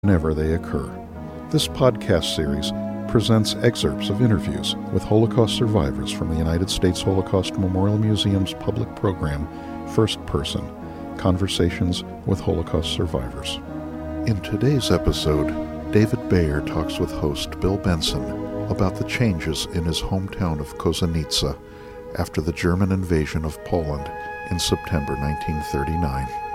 whenever they occur. This podcast series presents excerpts of interviews with Holocaust survivors from the United States Holocaust Memorial Museum's public program, First Person, Conversations with Holocaust Survivors. In today's episode, David Bayer talks with host Bill Benson about the changes in his hometown of Kozienice after the German invasion of Poland in September 1939.